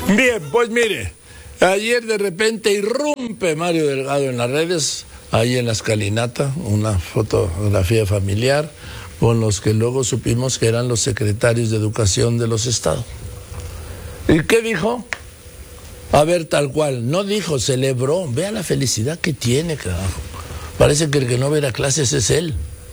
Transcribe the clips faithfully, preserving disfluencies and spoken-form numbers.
Bien, pues mire, ayer de repente irrumpe Mario Delgado en las redes, ahí en la escalinata, una fotografía familiar con los que luego supimos que eran los secretarios de Educación de los estados. ¿Y qué dijo? A ver, tal cual, no dijo, celebró, vea la felicidad que tiene, carajo. Parece que el que no verá clases es él.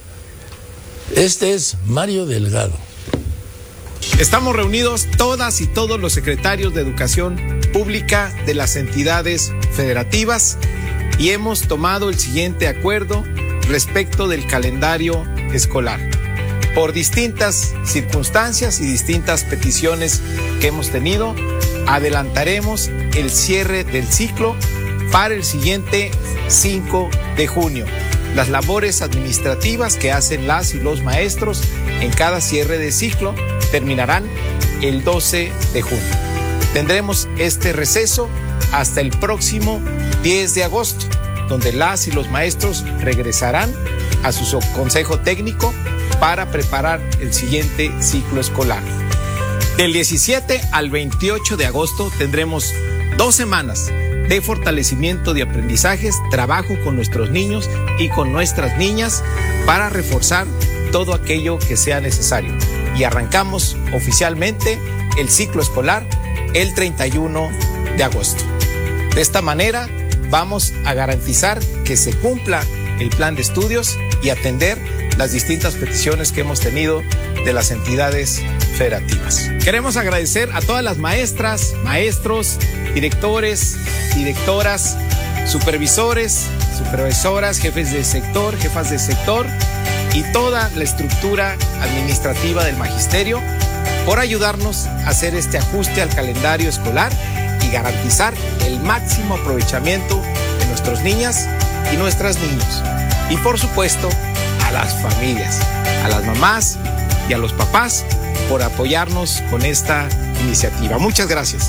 Este es Mario Delgado. Estamos reunidos todas y todos los secretarios de Educación Pública de las entidades federativas y hemos tomado el siguiente acuerdo respecto del calendario escolar. Por distintas circunstancias y distintas peticiones que hemos tenido, adelantaremos el cierre del ciclo para el siguiente cinco de junio. Las labores administrativas que hacen las y los maestros en cada cierre de ciclo terminarán el doce de junio. Tendremos este receso hasta el próximo diez de agosto, donde las y los maestros regresarán a su consejo técnico para preparar el siguiente ciclo escolar. Del diecisiete al veintiocho de agosto tendremos dos semanas de fortalecimiento de aprendizajes, trabajo con nuestros niños y con nuestras niñas para reforzar todo aquello que sea necesario. Y arrancamos oficialmente el ciclo escolar el treinta y uno de agosto. De esta manera vamos a garantizar que se cumpla el plan de estudios y atender las distintas peticiones que hemos tenido de las entidades federativas. Queremos agradecer a todas las maestras, maestros, directores, directoras, supervisores, supervisoras, jefes de sector, jefas de sector y toda la estructura administrativa del magisterio por ayudarnos a hacer este ajuste al calendario escolar y garantizar el máximo aprovechamiento de nuestras niñas y nuestros niños. Y por supuesto, a las familias, a las mamás y a los papás por apoyarnos con esta iniciativa. Muchas gracias.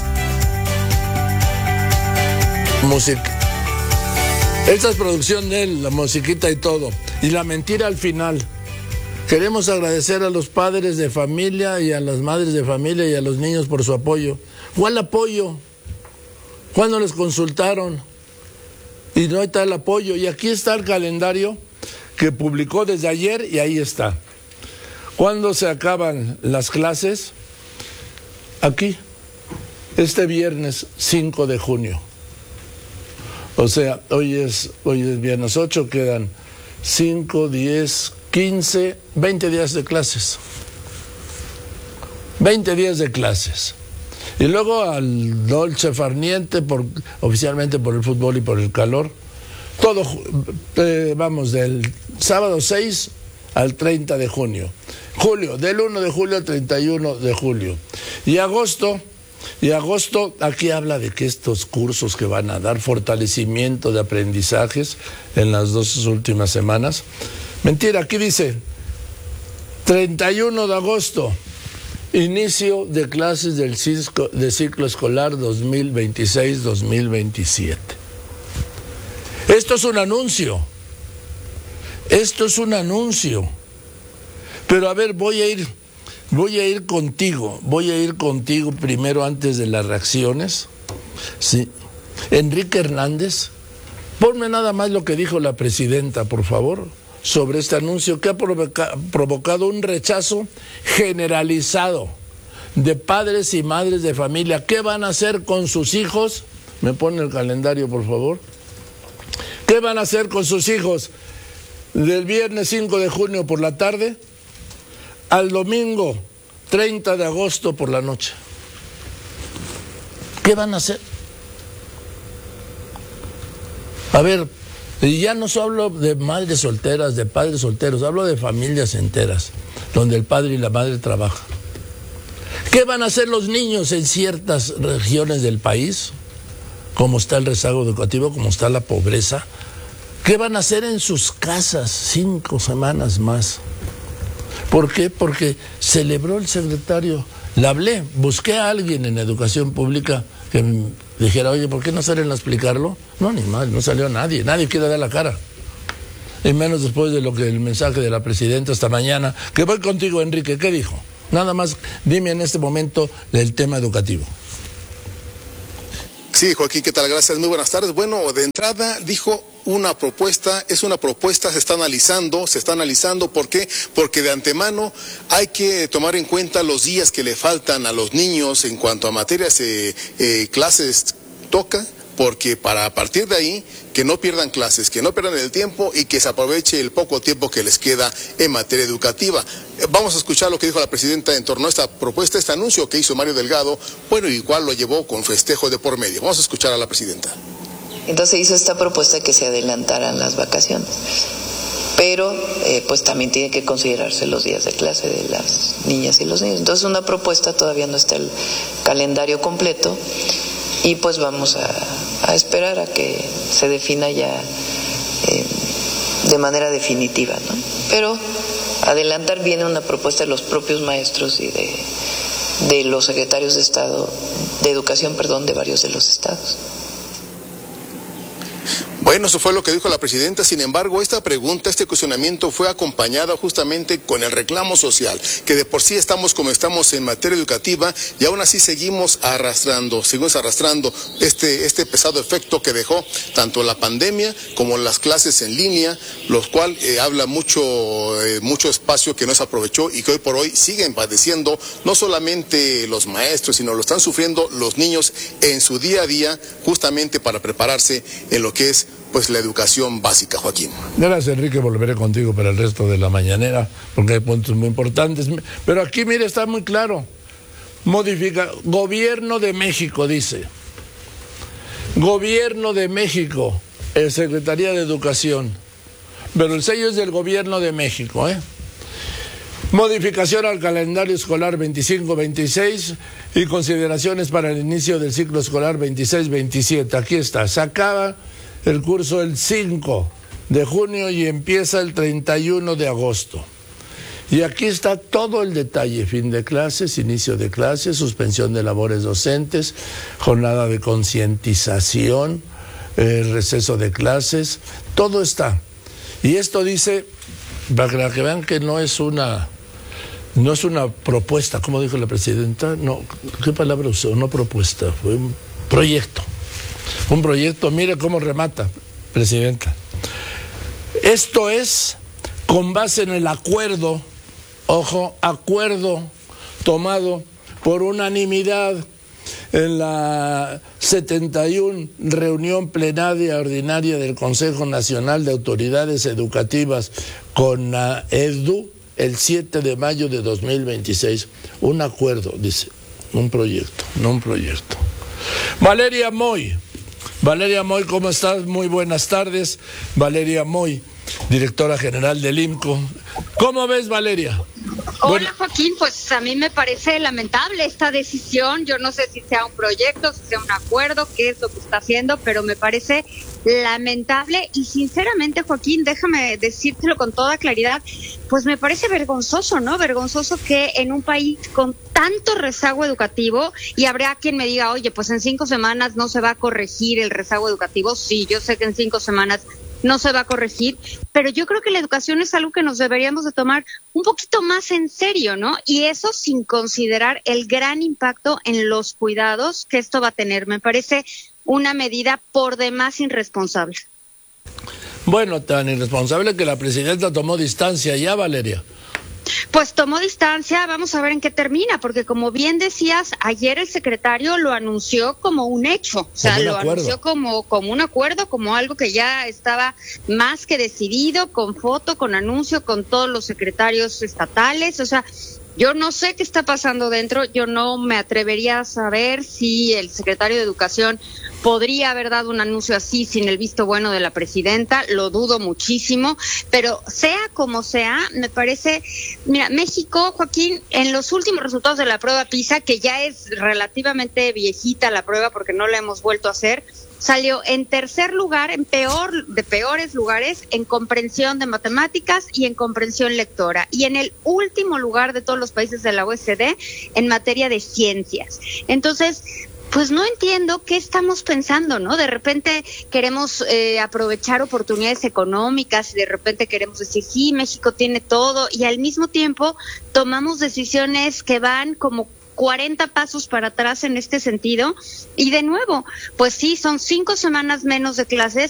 Música. Esta es producción de él, la musiquita y todo. Y la mentira al final. Queremos agradecer a los padres de familia y a las madres de familia y a los niños por su apoyo. ¿Cuál apoyo? ¿Cuándo les consultaron? Y no está el apoyo. Y aquí está el calendario que publicó desde ayer y ahí está. ¿Cuándo se acaban las clases? Aquí, este viernes cinco de junio. O sea, hoy es, hoy es viernes ocho, quedan cinco, diez, quince, veinte días de clases. veinte días de clases. Y luego al dolce far niente, por, oficialmente por el fútbol y por el calor. Todo, eh, vamos, del sábado seis al treinta de junio. Julio, del uno de julio al treinta y uno de julio. Y agosto, y agosto, aquí habla de que estos cursos que van a dar fortalecimiento de aprendizajes en las dos últimas semanas. Mentira, aquí dice treinta y uno de agosto, inicio de clases del ciclo, de ciclo escolar dos mil veintiséis dos mil veintisiete. Esto es un anuncio. Esto es un anuncio. Pero a ver, voy a ir, voy a ir contigo, voy a ir contigo primero antes de las reacciones. Sí. Enrique Hernández, ponme nada más lo que dijo la presidenta, por favor, sobre este anuncio que ha provoca, provocado un rechazo generalizado de padres y madres de familia. ¿Qué van a hacer con sus hijos? Me pone el calendario, por favor. ¿Qué van a hacer con sus hijos del viernes cinco de junio por la tarde al domingo treinta de agosto por la noche? ¿Qué van a hacer? A ver, y ya no solo hablo de madres solteras, de padres solteros, hablo de familias enteras, donde el padre y la madre trabajan. ¿Qué van a hacer los niños en ciertas regiones del país? Como está el rezago educativo, como está la pobreza. ¿Qué van a hacer en sus casas cinco semanas más? ¿Por qué? Porque celebró el secretario. Le hablé, busqué a alguien en educación pública que me dijera, oye, ¿por qué no salen a explicarlo? No, ni mal, no salió nadie, nadie quiere dar la cara. Y menos después de lo que el mensaje de la presidenta esta mañana, que voy contigo, Enrique, ¿qué dijo? Nada más dime en este momento del tema educativo. Sí, Joaquín, ¿qué tal? Gracias, muy buenas tardes. Bueno, de entrada dijo una propuesta, es una propuesta, se está analizando, se está analizando, ¿por qué? Porque de antemano hay que tomar en cuenta los días que le faltan a los niños en cuanto a materias, eh, eh, clases toca, porque para a partir de ahí, que no pierdan clases, que no pierdan el tiempo y que se aproveche el poco tiempo que les queda en materia educativa. Vamos a escuchar lo que dijo la presidenta en torno a esta propuesta, este anuncio que hizo Mario Delgado, bueno, igual lo llevó con festejo de por medio. Vamos a escuchar a la presidenta. Entonces hizo esta propuesta que se adelantaran las vacaciones, pero eh, pues también tiene que considerarse los días de clase de las niñas y los niños. Entonces una propuesta, todavía no está el calendario completo, y pues vamos a, a esperar a que se defina ya eh, de manera definitiva, ¿no? Pero adelantar viene una propuesta de los propios maestros y de, de los secretarios de Estado, de Educación, perdón, de varios de los estados. Bueno, eso fue lo que dijo la presidenta. Sin embargo, esta pregunta, este cuestionamiento fue acompañada justamente con el reclamo social, que de por sí estamos como estamos en materia educativa y aún así seguimos arrastrando, seguimos arrastrando este, este pesado efecto que dejó tanto la pandemia como las clases en línea, los cuales eh, habla mucho, eh, mucho espacio que no se aprovechó y que hoy por hoy siguen padeciendo no solamente los maestros, sino lo están sufriendo los niños en su día a día, justamente para prepararse en lo que es pues la educación básica, Joaquín. Gracias, Enrique, volveré contigo para el resto de la mañanera, porque hay puntos muy importantes. Pero aquí, mire, está muy claro. Modifica, Gobierno de México, dice. Gobierno de México, el Secretaría de Educación. Pero el sello es del Gobierno de México, ¿eh? Modificación al calendario escolar veinticinco veintiséis y consideraciones para el inicio del ciclo escolar veintiséis veintisiete. Aquí está, se acaba el curso el cinco de junio y empieza el treinta y uno de agosto. Y aquí está todo el detalle: fin de clases, inicio de clases, suspensión de labores docentes, jornada de concientización, eh, receso de clases, todo está. Y esto dice, para que vean que no es una, no es una propuesta, como dijo la presidenta, no, ¿qué palabra usó? No propuesta, fue un proyecto. Un proyecto, mire cómo remata, presidenta. Esto es con base en el acuerdo, ojo, acuerdo tomado por unanimidad en la setenta y una reunión plenaria ordinaria del Consejo Nacional de Autoridades Educativas con la EDU el siete de mayo de dos mil veintiséis. Un acuerdo, dice, un proyecto, no un proyecto. Valeria Moy. Valeria Moy, ¿cómo estás? Muy buenas tardes. Valeria Moy, directora general del I M C O. ¿Cómo ves, Valeria? Hola, Bueno, Joaquín, pues a mí me parece lamentable esta decisión. Yo no sé si sea un proyecto, si sea un acuerdo, qué es lo que está haciendo, pero me parece lamentable y sinceramente, Joaquín, déjame decírtelo con toda claridad, pues me parece vergonzoso, ¿no? Vergonzoso que en un país con tanto rezago educativo, y habrá quien me diga, oye, pues en cinco semanas no se va a corregir el rezago educativo. Sí, yo sé que en cinco semanas no se va a corregir, pero yo creo que la educación es algo que nos deberíamos de tomar un poquito más en serio, ¿no? Y eso sin considerar el gran impacto en los cuidados que esto va a tener. Me parece una medida por demás irresponsable. bueno, tan irresponsable que la presidenta tomó distancia ya, Valeria. Pues tomó distancia, vamos a ver en qué termina, porque como bien decías, ayer el secretario lo anunció como un hecho, o sea, lo anunció como, como un acuerdo, como algo que ya estaba más que decidido, con foto, con anuncio, con todos los secretarios estatales, o sea, yo no sé qué está pasando dentro, yo no me atrevería a saber si el secretario de Educación podría haber dado un anuncio así sin el visto bueno de la presidenta, lo dudo muchísimo, pero sea como sea, me parece, mira, México, Joaquín, en los últimos resultados de la prueba PISA, que ya es relativamente viejita la prueba porque no la hemos vuelto a hacer, salió en tercer lugar, en peor, de peores lugares, en comprensión de matemáticas y en comprensión lectora, y en el último lugar de todos los países de la O E C D en materia de ciencias. Entonces, pues no entiendo qué estamos pensando, ¿no? De repente queremos eh, aprovechar oportunidades económicas, y de repente queremos decir, sí, México tiene todo, y al mismo tiempo tomamos decisiones que van como cuarenta pasos para atrás en este sentido. Y de nuevo, pues sí, son cinco semanas menos de clases,